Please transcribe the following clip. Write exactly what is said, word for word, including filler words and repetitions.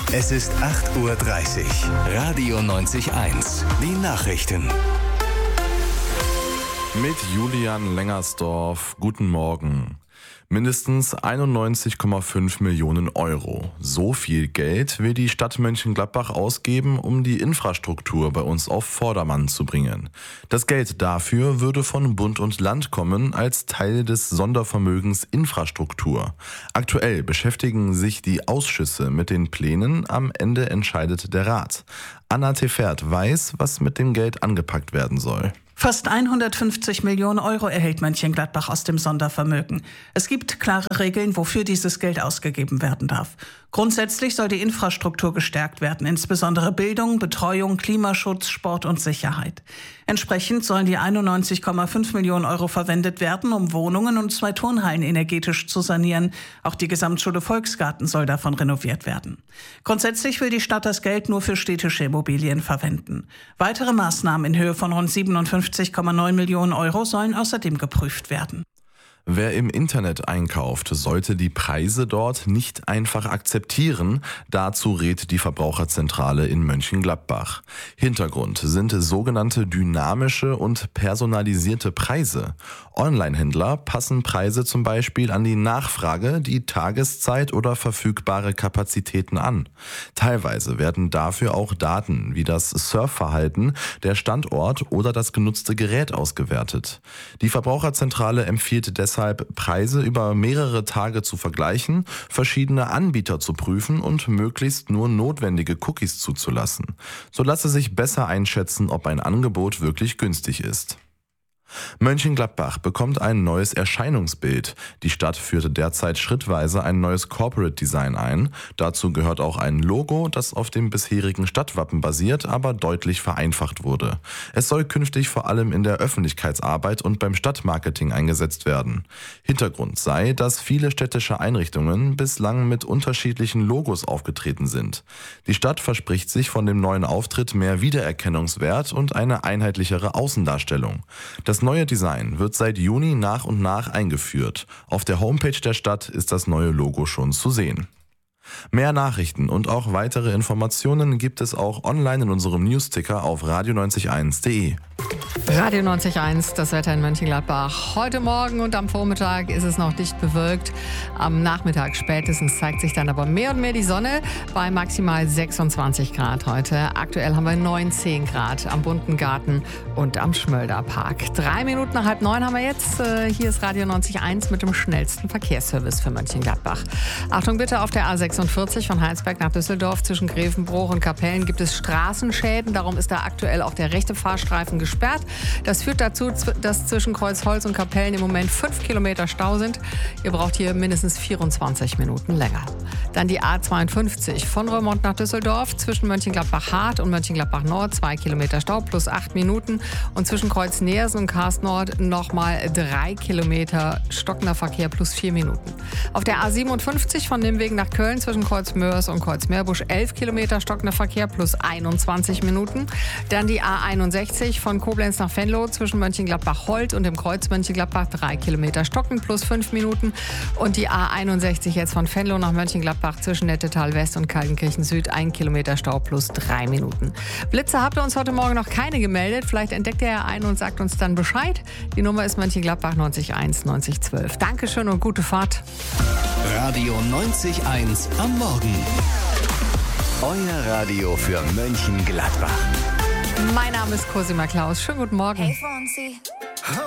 Es ist acht Uhr dreißig. Radio neunzig eins. Die Nachrichten. Mit Julian Lengersdorf. Guten Morgen. Mindestens einundneunzig Komma fünf Millionen Euro. So viel Geld will die Stadt Mönchengladbach ausgeben, um die Infrastruktur bei uns auf Vordermann zu bringen. Das Geld dafür würde von Bund und Land kommen als Teil des Sondervermögens Infrastruktur. Aktuell beschäftigen sich die Ausschüsse mit den Plänen, am Ende entscheidet der Rat. Anna Tefert weiß, was mit dem Geld angepackt werden soll. Fast hundertfünfzig Millionen Euro erhält Mönchengladbach aus dem Sondervermögen. Es gibt klare Regeln, wofür dieses Geld ausgegeben werden darf. Grundsätzlich soll die Infrastruktur gestärkt werden, insbesondere Bildung, Betreuung, Klimaschutz, Sport und Sicherheit. Entsprechend sollen die einundneunzig Komma fünf Millionen Euro verwendet werden, um Wohnungen und zwei Turnhallen energetisch zu sanieren. Auch die Gesamtschule Volksgarten soll davon renoviert werden. Grundsätzlich will die Stadt das Geld nur für städtische Immobilien verwenden. Weitere Maßnahmen in Höhe von rund siebenundfünfzig Komma neun Millionen Euro sollen außerdem geprüft werden. Wer im Internet einkauft, sollte die Preise dort nicht einfach akzeptieren. Dazu rät die Verbraucherzentrale in Mönchengladbach. Hintergrund sind sogenannte dynamische und personalisierte Preise. Online-Händler passen Preise zum Beispiel an die Nachfrage, die Tageszeit oder verfügbare Kapazitäten an. Teilweise werden dafür auch Daten wie das Surfverhalten, der Standort oder das genutzte Gerät ausgewertet. Die Verbraucherzentrale empfiehlt deshalb, Preise über mehrere Tage zu vergleichen, verschiedene Anbieter zu prüfen und möglichst nur notwendige Cookies zuzulassen. So lasse sich besser einschätzen, ob ein Angebot wirklich günstig ist. Mönchengladbach bekommt ein neues Erscheinungsbild. Die Stadt führte derzeit schrittweise ein neues Corporate Design ein. Dazu gehört auch ein Logo, das auf dem bisherigen Stadtwappen basiert, aber deutlich vereinfacht wurde. Es soll künftig vor allem in der Öffentlichkeitsarbeit und beim Stadtmarketing eingesetzt werden. Hintergrund sei, dass viele städtische Einrichtungen bislang mit unterschiedlichen Logos aufgetreten sind. Die Stadt verspricht sich von dem neuen Auftritt mehr Wiedererkennungswert und eine einheitlichere Außendarstellung. Das Das neue Design wird seit Juni nach und nach eingeführt. Auf der Homepage der Stadt ist das neue Logo schon zu sehen. Mehr Nachrichten und auch weitere Informationen gibt es auch online in unserem Newsticker auf radio neunzig eins punkt de. Radio neunzig eins, das Wetter in Mönchengladbach. Heute Morgen und am Vormittag ist es noch dicht bewölkt. Am Nachmittag spätestens zeigt sich dann aber mehr und mehr die Sonne bei maximal sechsundzwanzig Grad heute. Aktuell haben wir neunzehn Grad am Bunten Garten und am Schmölderpark. Drei Minuten nach halb neun haben wir jetzt. Hier ist Radio neunzig eins mit dem schnellsten Verkehrsservice für Mönchengladbach. Achtung bitte, auf der A sechsundvierzig von Heinsberg nach Düsseldorf zwischen Grevenbruch und Kapellen gibt es Straßenschäden. Darum ist da aktuell auch der rechte Fahrstreifen gesperrt. Das führt dazu, dass zwischen Kreuzholz und Kapellen im Moment fünf Kilometer Stau sind. Ihr braucht hier mindestens vierundzwanzig Minuten länger. Dann die A zweiundfünfzig von Roermond nach Düsseldorf zwischen Mönchengladbach-Hart und Mönchengladbach-Nord zwei Kilometer Stau plus acht Minuten. Und zwischen Kreuz Neersen und Karst-Nord nochmal drei Kilometer stockender Verkehr plus vier Minuten. Auf der A siebenundfünfzig von Nimwegen nach Köln zwischen Kreuz Mörs und Kreuz Meerbusch elf Kilometer stockender Verkehr plus einundzwanzig Minuten. Dann die A einundsechzig von Koblenz nach Venlo zwischen Mönchengladbach-Holt und dem Kreuz Mönchengladbach drei Kilometer stocken plus fünf Minuten. Und die A einundsechzig jetzt von Venlo nach Mönchengladbach zwischen Nettetal West und Kaltenkirchen Süd ein Kilometer Stau plus drei Minuten. Blitze habt ihr uns heute Morgen noch keine gemeldet. Vielleicht entdeckt ihr ja einen und sagt uns dann Bescheid. Die Nummer ist Mönchengladbach neunzig eins neunzig zwölf. Dankeschön und gute Fahrt. Radio neunzig eins am Morgen. Euer Radio für Mönchengladbach. Mein Name ist Cosima Klaus. Schönen guten Morgen. Hey Fonzie.